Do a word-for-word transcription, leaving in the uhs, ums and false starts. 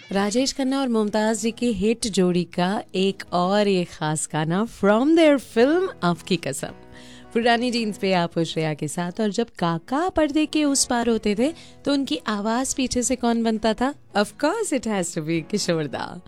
राजेश खन्ना और मुमताज जी की हिट जोड़ी का एक और ये खास गाना फ्रॉम देयर फिल्म आपकी कसम। पुरानी जीन्स पे आप हो श्रेया के साथ, और जब काका पर्दे के उस पार होते थे तो उनकी आवाज पीछे से कौन बनता था? Of course it has to be किशोर दा।